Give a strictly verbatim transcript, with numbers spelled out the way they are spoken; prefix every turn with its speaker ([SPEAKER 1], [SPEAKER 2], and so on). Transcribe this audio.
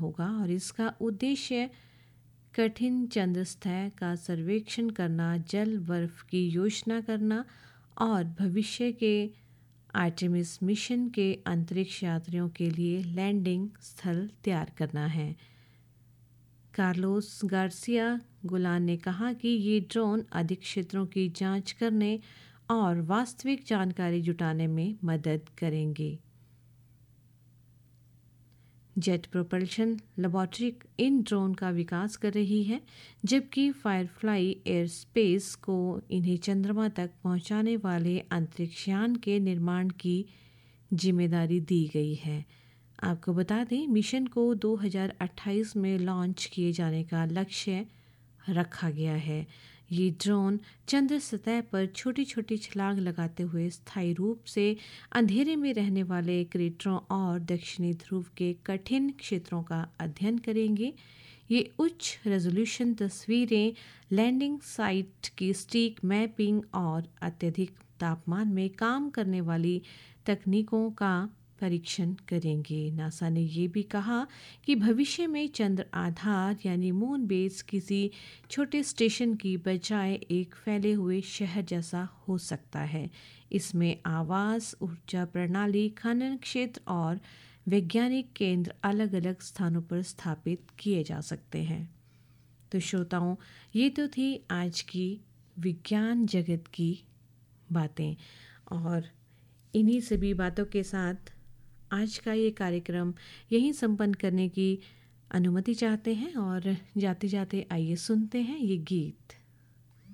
[SPEAKER 1] होगा और इसका उद्देश्य कठिन चंद्र सतह का सर्वेक्षण करना, जल बर्फ की योजना करना और भविष्य के आर्टेमिस मिशन के अंतरिक्ष यात्रियों के लिए लैंडिंग स्थल तैयार करना है। कार्लोस गार्सिया गुलान ने कहा कि ये ड्रोन अधिक क्षेत्रों की जांच करने और वास्तविक जानकारी जुटाने में मदद करेंगे। जेट प्रोपल्शन लैबोरेटरी इन ड्रोन का विकास कर रही है, जबकि फायरफ्लाई एयरस्पेस को इन्हें चंद्रमा तक पहुंचाने वाले अंतरिक्ष यान के निर्माण की जिम्मेदारी दी गई है। आपको बता दें, मिशन को दो हज़ार अट्ठाईस में लॉन्च किए जाने का लक्ष्य रखा गया है। ये ड्रोन चंद्र सतह पर छोटी छोटी छलांग लगाते हुए स्थायी रूप से अंधेरे में रहने वाले क्रेटरों और दक्षिणी ध्रुव के कठिन क्षेत्रों का अध्ययन करेंगे। ये उच्च रेजोल्यूशन तस्वीरें, लैंडिंग साइट की स्टिक मैपिंग और अत्यधिक तापमान में काम करने वाली तकनीकों का परीक्षण करेंगे। नासा ने यह भी कहा कि भविष्य में चंद्र आधार यानी मून बेस किसी छोटे स्टेशन की बजाय एक फैले हुए शहर जैसा हो सकता है। इसमें आवास, ऊर्जा प्रणाली, खनन क्षेत्र और वैज्ञानिक केंद्र अलग अलग स्थानों पर स्थापित किए जा सकते हैं। तो श्रोताओं, ये तो थी आज की विज्ञान जगत की बातें और इन्हीं सभी बातों के साथ आज का ये कार्यक्रम यहीं संपन्न करने की अनुमति चाहते हैं और जाते जाते आइए सुनते हैं ये गीत।